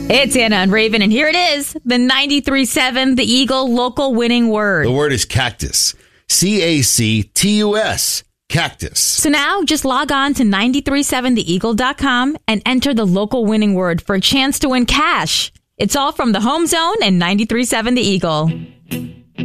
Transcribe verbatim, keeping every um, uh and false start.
It's Anna and Raven, and here it is, the ninety-three point seven, the Eagle local winning word. The word is cactus. C A C T U S. Cactus. So now just log on to nine three seven the eagle dot com and enter the local winning word for a chance to win cash. It's all from the Home Zone and ninety-three point seven The Eagle.